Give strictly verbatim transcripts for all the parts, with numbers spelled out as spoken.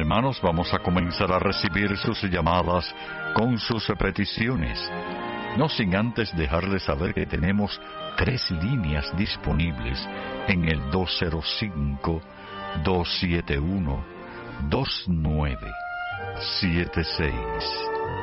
hermanos, vamos a comenzar a recibir sus llamadas con sus peticiones. No sin antes dejarles saber que tenemos tres líneas disponibles en el dos cero cinco, dos siete uno, dos nueve siete seis.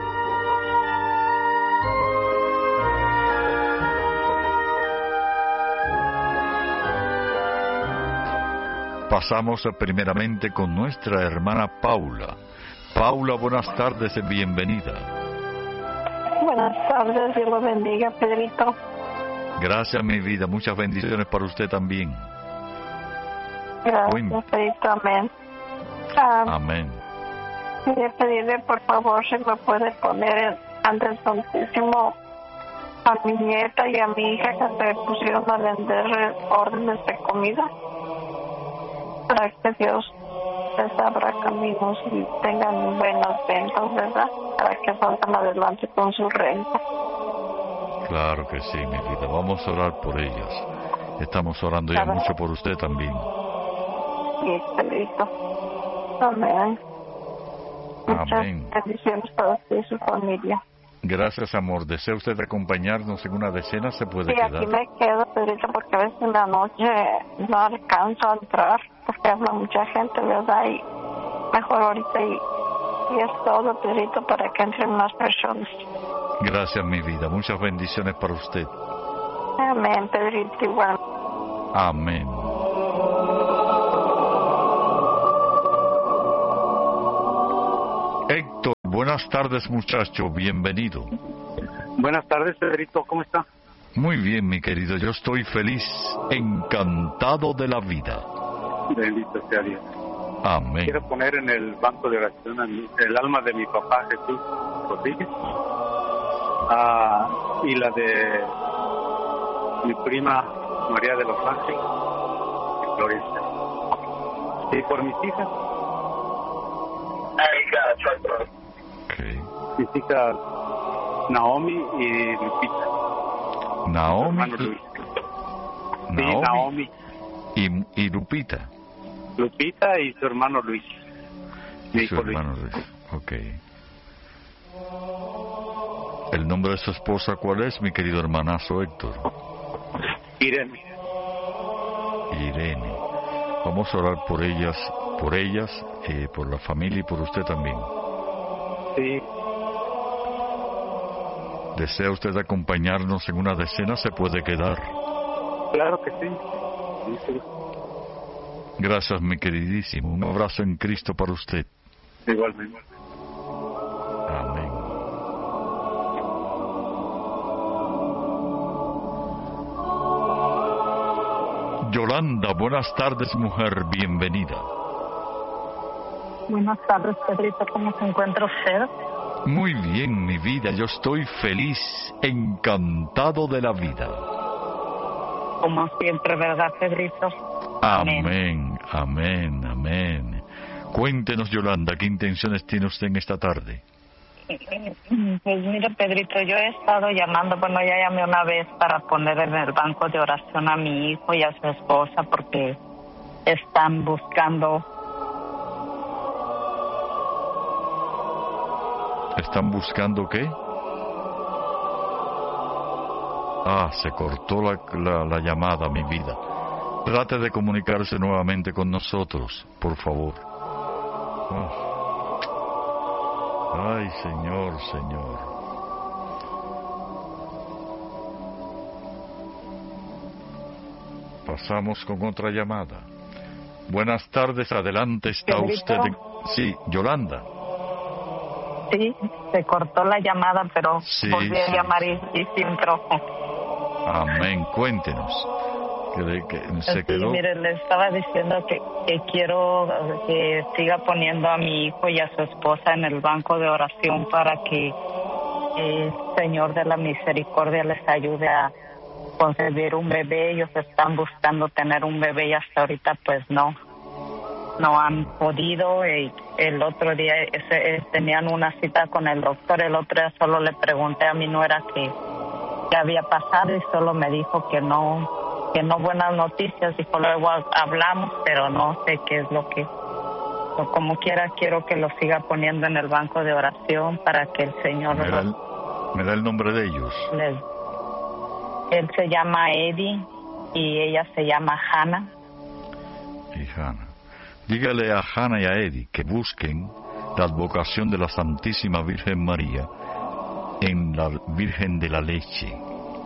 Pasamos primeramente con nuestra hermana Paula. Paula, buenas tardes y bienvenida. Buenas tardes, Dios lo bendiga, Pedrito. Gracias, mi vida. Muchas bendiciones para usted también. Gracias, Buen... Pedrito. Amén. Um, Amén. Quería pedirle, por favor, si me puede poner ante el Santísimo a mi nieta y a mi hija que se pusieron a vender órdenes de comida, para que Dios les abra caminos y tengan buenas ventas, ¿verdad? Para que salgan adelante con su renta. Claro que sí, mi vida. Vamos a orar por ellas. Estamos orando ya mucho por usted también. Sí, Pedrito. Amén. Amén. Muchas bendiciones para usted y su familia. Gracias, amor. ¿Desea usted acompañarnos en una decena? ¿Se puede sí, quedar? Sí, aquí me quedo, Pedrito, porque a veces en la noche no alcanzo a entrar, porque habla mucha gente, ¿verdad? Y mejor ahorita y, y es todo, Pedrito, para que entren más personas. Gracias, mi vida. Muchas bendiciones para usted. Amén, Pedrito, igual. Amén. Héctor, buenas tardes, muchacho. Bienvenido. Buenas tardes, Pedrito. ¿Cómo está? Muy bien, mi querido. Yo estoy feliz, encantado de la vida. Bendito sea Dios. Amén. Quiero poner en el banco de oración a mi, el alma de mi papá Jesús Rodríguez, ah, y la de mi prima María de los Ángeles y Florencia, y por mis hijas. Okay. Mis hijas Naomi y Lupita. Naomi. Luis. Naomi, sí, Naomi. Y, y Lupita. Lupita y su hermano Luis. Y Mi su hijo hermano Luis. Luis. Ok. ¿El nombre de su esposa cuál es, mi querido hermanazo Héctor? Irene. Irene. Vamos a orar por ellas, por ellas, eh, por la familia y por usted también. Sí. ¿Desea usted acompañarnos en una decena? ¿Se puede quedar? Claro que sí. Sí, sí. Gracias, mi queridísimo. Un abrazo en Cristo para usted. Igualmente. Amén. Yolanda, buenas tardes, mujer. Bienvenida. Buenas tardes, Pedrito. ¿Cómo se encuentra usted? Muy bien, mi vida. Yo estoy feliz, encantado de la vida. Como siempre, ¿verdad, Pedrito? Amén, amén, amén, amén. Cuéntenos, Yolanda, ¿qué intenciones tiene usted en esta tarde? Pues mire, Pedrito, yo he estado llamando, bueno, ya llamé una vez para poner en el banco de oración a mi hijo y a su esposa porque están buscando... ¿Están buscando qué? Ah, se cortó la, la, la llamada, mi vida. Trate de comunicarse nuevamente con nosotros, por favor. Oh. Ay, Señor, Señor. Pasamos con otra llamada. Buenas tardes, adelante está ¿Pedrito? usted. Sí, Yolanda. Sí, se cortó la llamada, pero Sí, volví a sí. llamar y, y sí entró. Amén, cuéntenos. Que, de- que se Sí, quedó. mire, le estaba diciendo que, que quiero que siga poniendo a mi hijo y a su esposa en el banco de oración para que el Señor de la Misericordia les ayude a concebir un bebé. Ellos están buscando tener un bebé y hasta ahorita pues no, no han podido. Y el otro día ese, tenían una cita con el doctor, el otro día solo le pregunté a mi nuera que, que había pasado y solo me dijo que no, que no buenas noticias. Dijo, luego hablamos, pero no sé qué es lo que o como quiera quiero que lo siga poniendo en el banco de oración para que el Señor... ¿Me da el, me da el nombre de ellos? Les, él se llama Eddie y ella se llama Hannah. Y Hannah. Dígale a Hannah y a Eddie que busquen la advocación de la Santísima Virgen María en la Virgen de la Leche.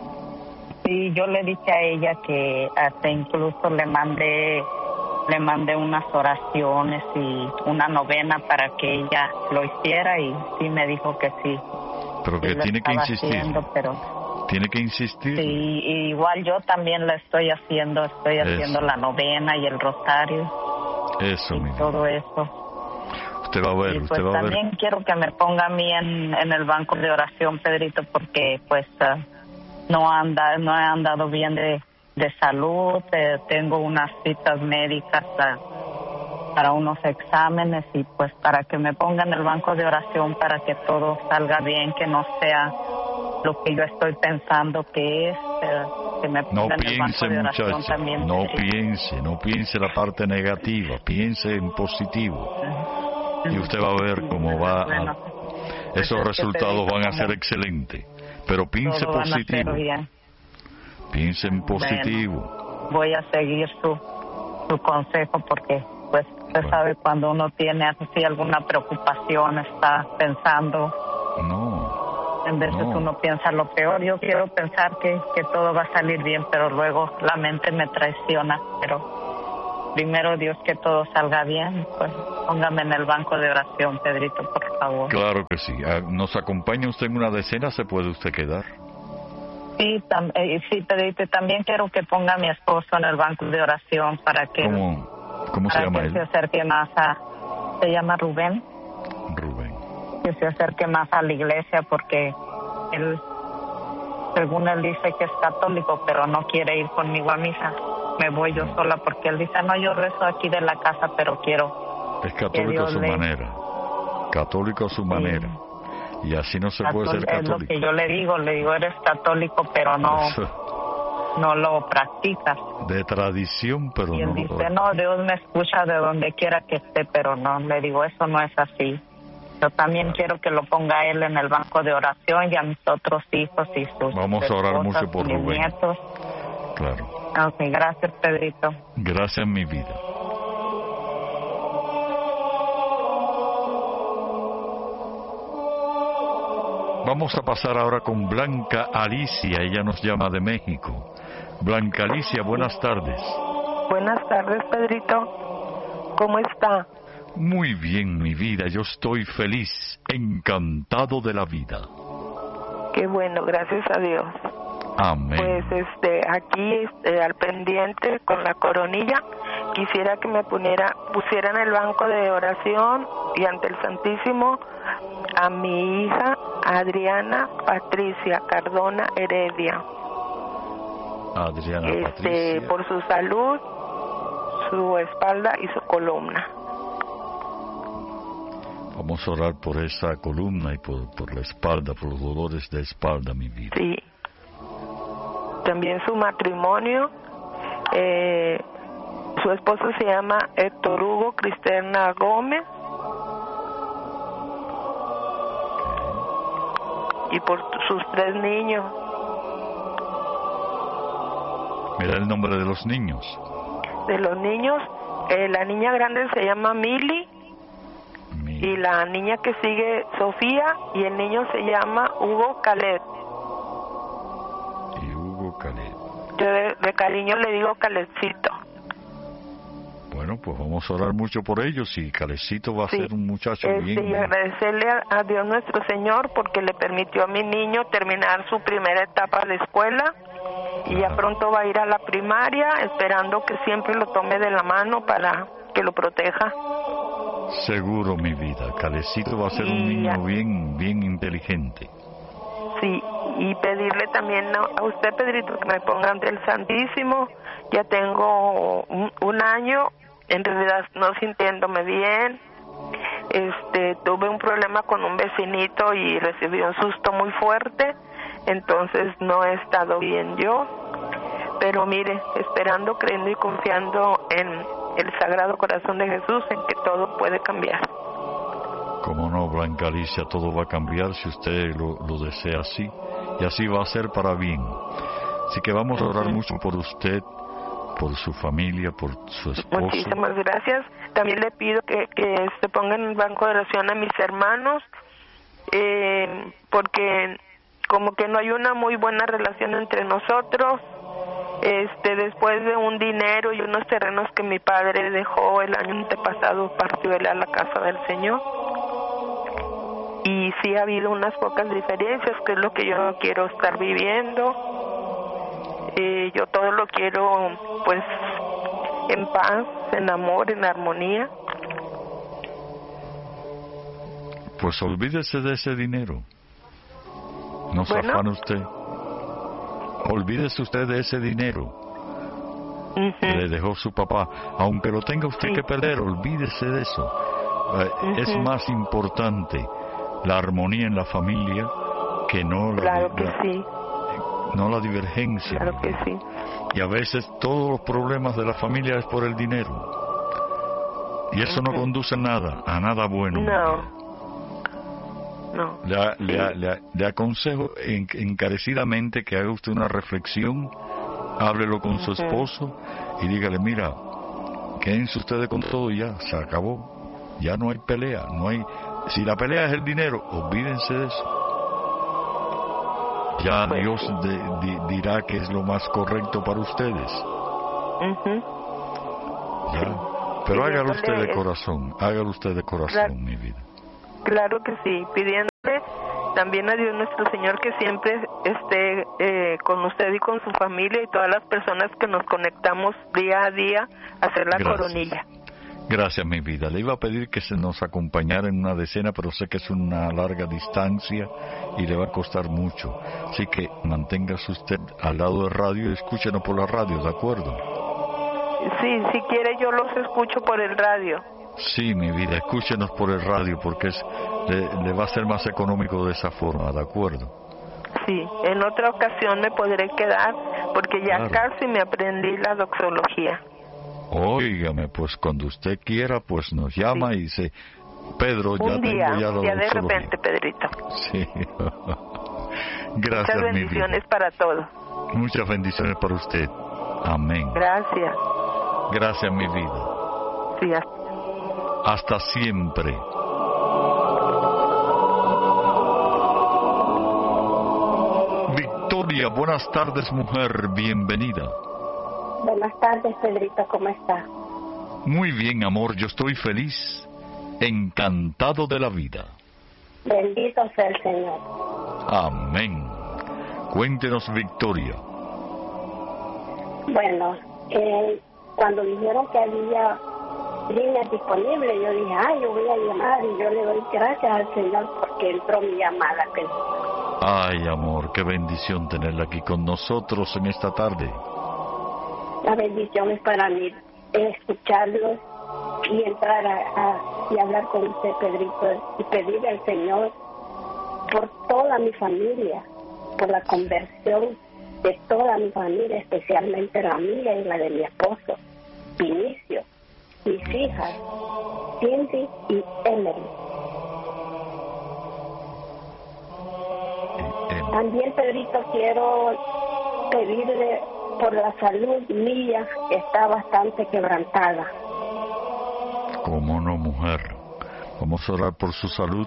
Sí, yo le dije a ella que hasta incluso le mandé le mandé unas oraciones y una novena para que ella lo hiciera y sí me dijo que sí. Pero que sí tiene que insistir. Haciendo, pero tiene que insistir. Sí, igual yo también la estoy haciendo, estoy eso. haciendo la novena y el rosario. Eso, y mi todo vida. eso. Usted va a ver, y pues usted va a ver. También quiero que me ponga a mí en, en el banco de oración, Pedrito, porque pues uh, no anda, no he andado bien de, de salud, eh, tengo unas citas médicas uh, para unos exámenes y pues para que me ponga en el banco de oración para que todo salga bien, que no sea lo que yo estoy pensando que es, eh, que me ponga no en el banco piense, de oración muchacha, también. no Pedrito. piense, no piense la parte negativa, piense en positivo. Y usted va a ver cómo va a... Esos resultados van a ser excelentes. Pero piense positivo. Piense en positivo. Bueno, voy a seguir su, su consejo porque, pues, usted bueno. sabe cuando uno tiene así alguna preocupación, está pensando... No. En veces no. uno piensa lo peor. Yo quiero pensar que, que todo va a salir bien, pero luego la mente me traiciona. Pero primero Dios que todo salga bien, pues póngame en el banco de oración, Pedrito, por favor. Claro que sí. ¿Nos acompaña usted en una decena? ¿Se puede usted quedar? Sí, tam- eh, sí, Pedrito, también quiero que ponga a mi esposo en el banco de oración para que... ¿Cómo, cómo para se llama que él? se acerque más a... Se llama Rubén. Rubén. Que se acerque más a la iglesia porque él, según él dice que es católico, pero no quiere ir conmigo a misa. Me voy yo sola porque él dice, no, yo rezo aquí de la casa, pero quiero... Es católico a su le... manera. Católico a su sí. manera. Y así no se Cató- puede ser católico. Es lo que yo le digo, le digo, eres católico, pero no... Eso. No lo practicas. De tradición, pero y él no. dice, no, Dios me escucha de donde quiera que esté, pero no. Le digo, eso no es así. Yo también claro. quiero que lo ponga él en el banco de oración y a mis otros hijos y sus Vamos a orar mucho por Rubén. Nietos. Claro. Ok, gracias, Pedrito. Gracias, mi vida. Vamos a pasar ahora con Blanca Alicia, ella nos llama de México. Blanca Alicia, buenas tardes. Buenas tardes, Pedrito. ¿Cómo está? Muy bien, mi vida, yo estoy feliz, encantado de la vida. Qué bueno, gracias a Dios. Amén. Pues este, aquí este, al pendiente con la coronilla, quisiera que me pusiera, pusiera en el banco de oración y ante el Santísimo a mi hija Adriana Patricia Cardona Heredia. Adriana este, Patricia. Por su salud, su espalda y su columna. Vamos a orar por esa columna y por, por la espalda, por los dolores de espalda, mi vida. Sí. También su matrimonio, eh, su esposo se llama Héctor Hugo Cristerna Gómez. Okay. Y por sus tres niños. Mira el nombre de los niños. De los niños, eh, la niña grande se llama Mili. Y la niña que sigue, Sofía, y el niño se llama Hugo Caleb. Y Hugo Caleb. Yo de, de cariño le digo Calecito. Bueno, pues vamos a orar mucho por ellos y Calecito va a sí. ser un muchacho eh, bien. Sí, y agradecerle a, a Dios nuestro Señor porque le permitió a mi niño terminar su primera etapa de escuela y Ajá. ya pronto va a ir a la primaria, esperando que siempre lo tome de la mano para que lo proteja. Seguro, mi vida. Calecito va a ser y un niño ya. bien, bien inteligente. Sí, y pedirle también a usted, Pedrito, que me ponga ante el Santísimo. Ya tengo un, un año, en realidad no sintiéndome bien. Este, tuve un problema con un vecinito y recibí un susto muy fuerte, entonces no he estado bien yo. Pero mire, esperando, creyendo y confiando en el Sagrado Corazón de Jesús en que todo puede cambiar. Como no, Blanca Alicia, todo va a cambiar si usted lo, lo desea así, y así va a ser para bien. Así que vamos a orar uh-huh. mucho por usted, por su familia, por su esposo. Muchísimas gracias. También le pido que, que se ponga en el banco de oración a mis hermanos, eh, porque como que no hay una muy buena relación entre nosotros. Este, después de un dinero y unos terrenos que mi padre dejó el año antepasado, partió él a la casa del Señor. Y sí ha habido unas pocas diferencias, que es lo que yo no quiero estar viviendo. Eh, yo todo lo quiero, pues, en paz, en amor, en armonía. Pues olvídese de ese dinero. No se bueno. afane usted. Olvídese usted de ese dinero uh-huh. que le dejó su papá. Aunque lo tenga usted sí. que perder, olvídese de eso. Eh, uh-huh. Es más importante la armonía en la familia que no la, claro que la, sí. no la divergencia. Claro que sí. Y a veces todos los problemas de la familia es por el dinero. Y eso uh-huh. no conduce a nada, a nada bueno. No. No. Le, le, le, le aconsejo en, encarecidamente que haga usted una reflexión, háblelo con uh-huh. su esposo y dígale, mira, quédense ustedes con todo y ya, se acabó. Ya no hay pelea, no hay... Si la pelea es el dinero, olvídense de eso. Ya pues, Dios de, di, dirá que es lo más correcto para ustedes. Uh-huh. Ya. Pero sí, hágalo usted de es... corazón, hágalo usted de corazón, claro. mi vida. Claro que sí, pidiéndole también a Dios nuestro Señor que siempre esté eh, con usted y con su familia y todas las personas que nos conectamos día a día a hacer la Gracias. coronilla. Gracias, mi vida. Le iba a pedir que se nos acompañara en una decena, pero sé que es una larga distancia y le va a costar mucho. Así que manténgase usted al lado del radio y escúchenos por la radio, ¿de acuerdo? Sí, si quiere yo los escucho por el radio. Sí, mi vida, escúchenos por el radio porque es, le, le va a ser más económico de esa forma, ¿de acuerdo? Sí, en otra ocasión me podré quedar porque ya claro. casi me aprendí la doxología. Óigame, pues cuando usted quiera, pues nos llama sí. y dice, Pedro, ya un día, tengo ya la un día de doxología. repente, Pedrito. Sí. Gracias, muchas bendiciones mi vida. para todos. Muchas bendiciones para usted. Amén. Gracias. Gracias, mi vida. Sí, hasta Hasta siempre. Victoria, buenas tardes, mujer, bienvenida. Buenas tardes, Pedrito, ¿cómo está? Muy bien, amor, yo estoy feliz, encantado de la vida. Bendito sea el Señor. Amén. Cuéntenos, Victoria. Bueno, eh, cuando dijeron que había líneas disponibles, yo dije, ay, yo voy a llamar y yo le doy gracias al Señor porque entró mi llamada. Ay, amor, qué bendición tenerla aquí con nosotros en esta tarde. La bendición es para mí escucharlos y entrar a, a, y hablar con usted, Pedrito, y pedirle al Señor por toda mi familia, por la conversión de toda mi familia, especialmente la mía y la de mi esposo, Vinicio, mis hijas, Cindy y Emily. También, Pedrito, quiero pedirle por la salud mía, que está bastante quebrantada. ¿Cómo no, mujer? Vamos a orar por su salud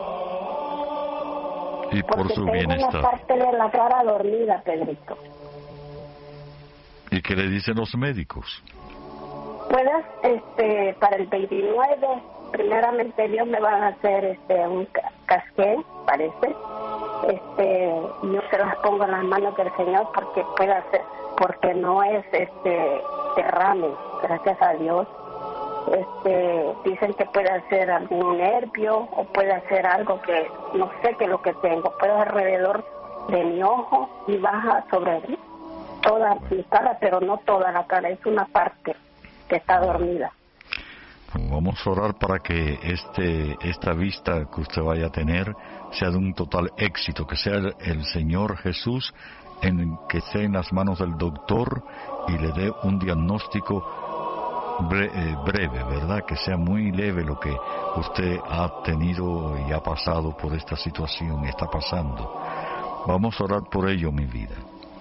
y Porque por su tengo bienestar. Una parte de la cara dormida, Pedrito. ¿Y qué le dicen los médicos? Puedes, este, para el veintinueve, primeramente Dios me va a hacer este un casqué, parece. Este, yo se las pongo en las manos del Señor porque puede hacer, porque no es este derrame, gracias a Dios. Este, dicen que puede hacer algún nervio o puede hacer algo que no sé qué es lo que tengo, puede alrededor de mi ojo y baja sobre toda mi cara, pero no toda la cara, es una parte que está dormida. Vamos a orar para que este esta vista que usted vaya a tener sea de un total éxito, que sea el, el Señor Jesús en que esté en las manos del doctor y le dé un diagnóstico bre- eh, breve, ¿verdad? Que sea muy leve lo que usted ha tenido y ha pasado por esta situación, está pasando. Vamos a orar por ello, mi vida.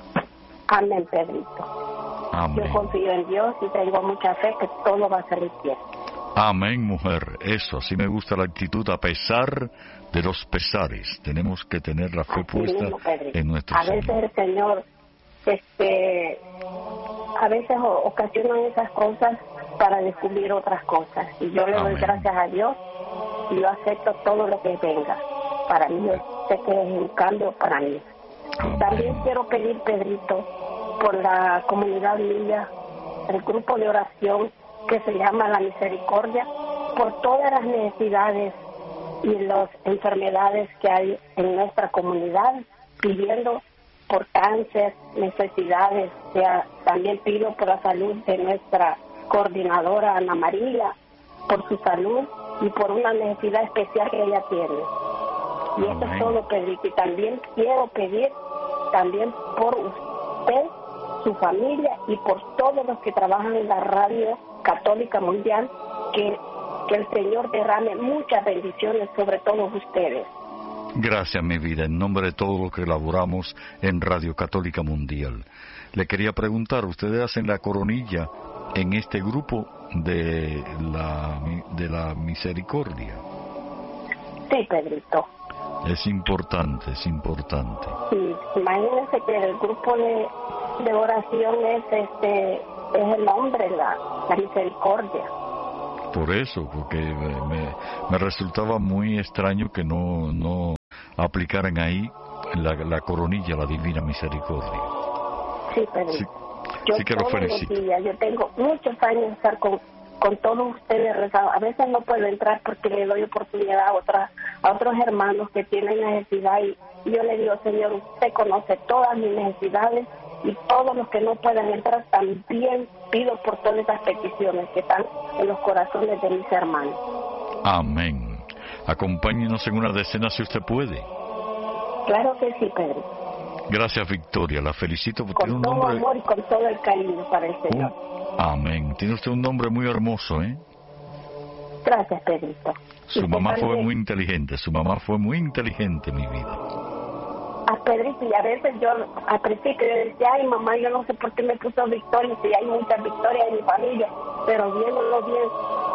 Amén, Pedrito. Amén. Yo confío en Dios y tengo mucha fe que todo va a salir bien. Amén, mujer. Eso, así me gusta la actitud, a pesar de los pesares. Tenemos que tener la fe Así puesta mismo, Pedrito. en nuestro A veces Señor. el Señor, este, a veces o- ocasionan esas cosas para descubrir otras cosas. Y yo le doy Amén. gracias a Dios y yo acepto todo lo que venga. Para mí, yo sé que es un cambio para mí. Amén. También quiero pedir, Pedrito, por la comunidad mía, el grupo de oración que se llama La Misericordia, por todas las necesidades y las enfermedades que hay en nuestra comunidad, pidiendo por cáncer, necesidades. Ya, también pido por la salud de nuestra coordinadora Ana María, por su salud y por una necesidad especial que ella tiene. Y eso Amén. es todo, Pedrito. Y también quiero pedir también por usted, su familia y por todos los que trabajan en la radio católica mundial, que, que el Señor derrame muchas bendiciones sobre todos ustedes. Gracias, mi vida, en nombre de todos los que elaboramos en Radio Católica Mundial. Le quería preguntar, ¿ustedes hacen la coronilla en este grupo de la, de la misericordia? Sí, Pedrito. Es importante, es importante. Sí, imagínense que el grupo de, de oración es este es el nombre, la, la misericordia. Por eso, porque me, me, me resultaba muy extraño que no, no aplicaran ahí la, la coronilla, la divina misericordia. Sí, Pedrito. Sí, Yo sí que lo todos los felicito. días, yo tengo muchos años de estar con, con todos ustedes rezados. A veces no puedo entrar porque le doy oportunidad a otras a otros hermanos que tienen necesidad y yo le digo, Señor, usted conoce todas mis necesidades y todos los que no puedan entrar también pido por todas esas peticiones que están en los corazones de mis hermanos. Amén. Acompáñenos en una decena si usted puede. Claro que sí, Pedro. Gracias, Victoria. La felicito porque tiene Con un todo nombre... amor y con todo el cariño para el Señor. un- Amén. Tiene usted un nombre muy hermoso, ¿eh? Gracias, Pedrito. Su Y mamá fue también- muy inteligente. Su mamá fue muy inteligente, mi vida. A Pedrito, y a veces yo al principio yo decía, ay mamá, yo no sé por qué me puso Victoria, si hay muchas victorias en mi familia, pero viéndolo bien,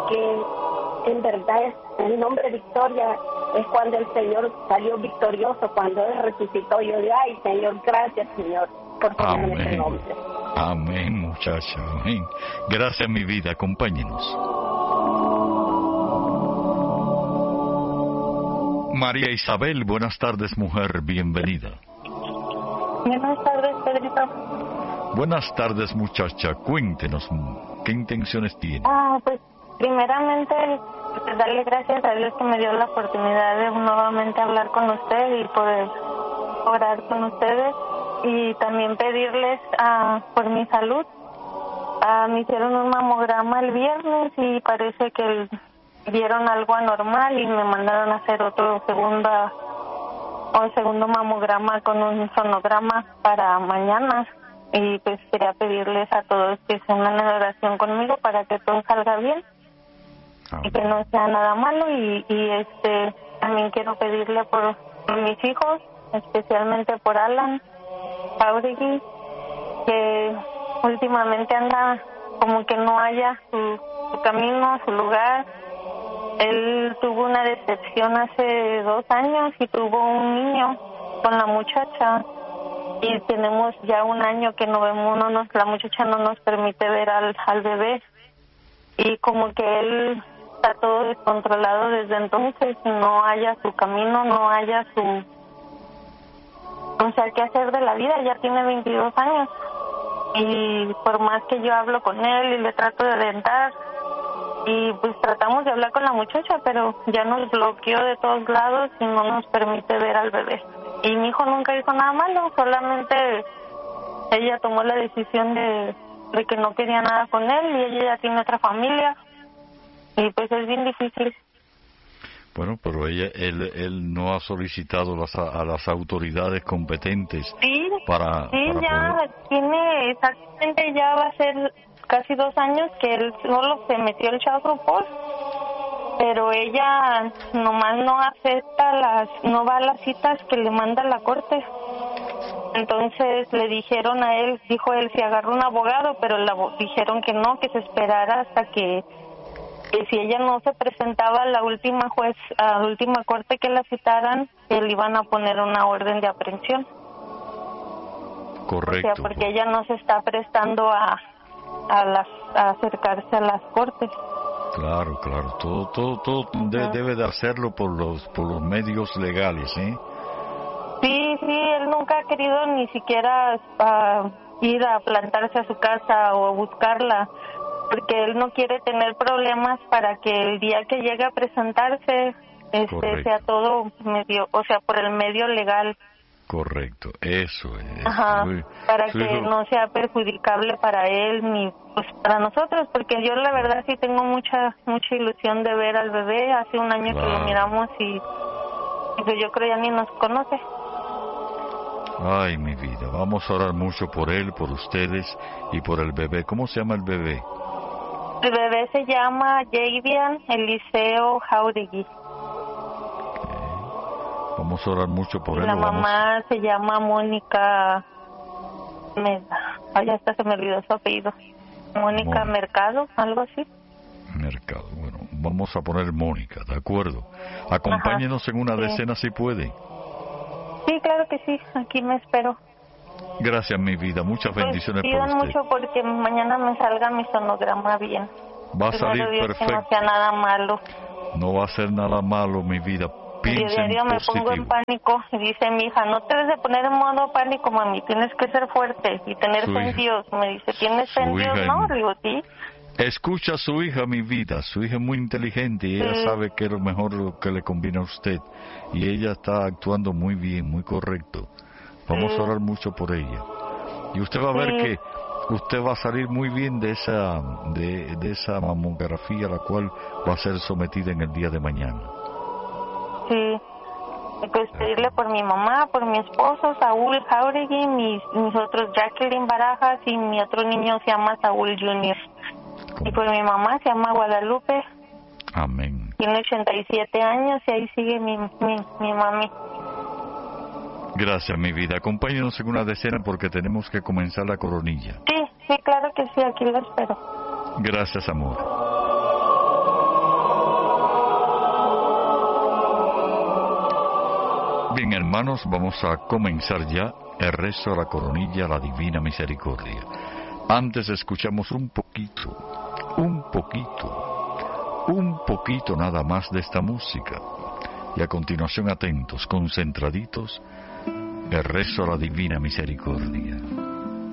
que en verdad es el nombre Victoria es cuando el Señor salió victorioso, cuando Él resucitó. Yo digo, ay Señor, gracias Señor por ponerme ese Amén. nombre. Amén, muchacha. Amén. Gracias, mi vida. Acompáñenos. María Isabel, buenas tardes, mujer. Bienvenida. Buenas tardes, Pedrito. Buenas tardes, muchacha. Cuéntenos, ¿qué intenciones tiene? Ah, pues primeramente pues, darle gracias a Dios que me dio la oportunidad de nuevamente hablar con usted y poder orar con ustedes y también pedirles ah, por mi salud. Ah, me hicieron un mamograma el viernes y parece que el, vieron algo anormal y me mandaron a hacer otro segunda o segundo mamograma con un sonograma para mañana. Y pues quería pedirles a todos que se unan en oración conmigo para que todo salga bien y que no sea nada malo. Y, y este también quiero pedirle por, por mis hijos, especialmente por Alan Jauregui, que últimamente anda como que no haya su, su camino, su lugar. Él tuvo una decepción hace dos años y tuvo un niño con la muchacha. Y tenemos ya un año que no vemos, no nos, la muchacha no nos permite ver al, al bebé. Y como que él está todo descontrolado desde entonces y no haya su camino, no haya su... O sea, qué hacer de la vida, ya tiene veintidós años. Y por más que yo hablo con él y le trato de alentar, y pues tratamos de hablar con la muchacha, pero ya nos bloqueó de todos lados y no nos permite ver al bebé. Y mi hijo nunca hizo nada malo, solamente ella tomó la decisión de, de que no quería nada con él y ella ya tiene otra familia y pues es bien difícil. Bueno, pero ella, él, él no ha solicitado las, a las autoridades competentes Sí, para, sí, para ya poder... tiene exactamente, ya va a ser casi dos años que él solo se metió el child support, pero ella nomás no acepta las, no va a las citas que le manda la corte. Entonces le dijeron a él, dijo él, si agarró un abogado, pero le dijeron que no, que se esperara hasta que, que si ella no se presentaba a la última juez, a la última corte que la citaran, que le iban a poner una orden de aprehensión. Correcto. O sea, porque ella no se está prestando a, a, las, a acercarse a las cortes. Claro, claro. Todo, todo, todo de, debe de hacerlo por los, por los medios legales, ¿eh? Sí, sí, él nunca ha querido ni siquiera uh, ir a plantarse a su casa o buscarla, porque él no quiere tener problemas para que el día que llegue a presentarse este, sea todo medio, o sea, por el medio legal. Correcto, eso es. Ajá, Muy, para sí, que no. no sea perjudicable para él ni pues para nosotros, porque yo la verdad sí tengo mucha mucha ilusión de ver al bebé. Hace un año claro. que lo miramos y, y pues yo creo ya ni nos conoce. Ay, mi vida, vamos a orar mucho por él, por ustedes y por el bebé. ¿Cómo se llama el bebé? El bebé se llama Javian Eliseo Jauregui. Vamos a orar mucho por y él. La vamos... mamá se llama Mónica Meda. Ay, hasta se me olvidó su apellido. Mónica Mon... Mercado, algo así. Mercado, bueno, vamos a poner Mónica, ¿de acuerdo? Acompáñenos Ajá. en una sí. decena si puede. Sí, claro que sí, aquí me espero. Gracias, mi vida, muchas pues bendiciones pidan para usted. mucho porque mañana me salga mi sonograma bien. Va a salir Dios, perfecto. Que no sea nada malo. No va a ser nada malo, mi vida. Piensa Yo diario en me positivo. pongo en pánico y dice mi hija, no te debes de poner en modo pánico, mami, tienes que ser fuerte y tener fe en Dios. Me dice, ¿tienes fe en Dios? No, digo, sí. Escucha a su hija, mi vida. Su hija es muy inteligente y ella sí. sabe que es lo mejor lo que le conviene a usted. Y ella está actuando muy bien, muy correcto. Vamos sí. a orar mucho por ella. Y usted va a ver sí. que usted va a salir muy bien de esa de, de esa mamografía a la cual va a ser sometida en el día de mañana. Sí. Y pues pedirle por mi mamá, por mi esposo, Saúl Jauregui, mis, mis otros Jacqueline Barajas y mi otro niño se llama Saúl junior Y por mi mamá se llama Guadalupe. Amén. Tiene ochenta y siete años y ahí sigue mi, mi, mi mami. Gracias, mi vida. Acompáñenos en una decena porque tenemos que comenzar la coronilla. Sí, sí, claro que sí, aquí lo espero. Gracias, amor. Bien, hermanos, vamos a comenzar ya el rezo de la coronilla, la Divina Misericordia. Antes escuchamos un poquito, un poquito, un poquito nada más de esta música. Y a continuación, atentos, concentraditos, el rezo a la Divina Misericordia.